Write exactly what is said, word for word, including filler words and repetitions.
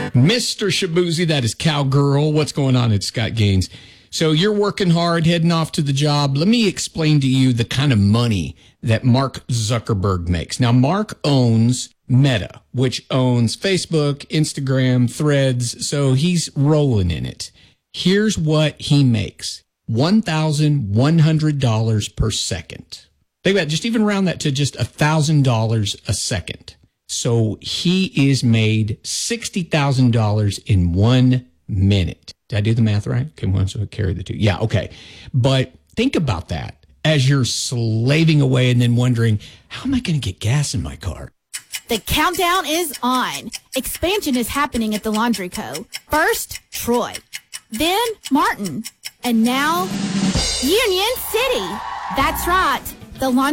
Mister Shabuzi, that is Cowgirl. What's going on? It's Scott Gaines. So you're working hard, heading off to the job. Let me explain to you the kind of money that Mark Zuckerberg makes. Now, Mark owns Meta, which owns Facebook, Instagram, Threads. So he's rolling in it. Here's what he makes. one thousand one hundred dollars per second. Think about it, just even round that to just one thousand dollars a second. So he is made sixty thousand dollars in one minute. Did I do the math right? Okay, one, so carry the two. Yeah, okay. But think about that as you're slaving away and then wondering, how am I going to get gas in my car? The countdown is on. Expansion is happening at the Laundry Co. First, Troy. Then, Martin. And now, Union City. That's right. The Laundry